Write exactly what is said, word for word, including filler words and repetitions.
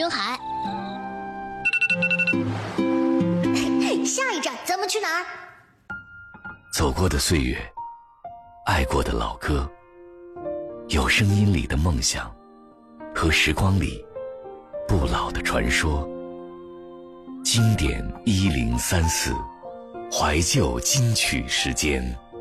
云海。 下一站咱们去哪儿？ 走过的岁月，爱过的老歌，有声音里的梦想，和时光里不老的传说。经典一零三四，怀旧金曲时间。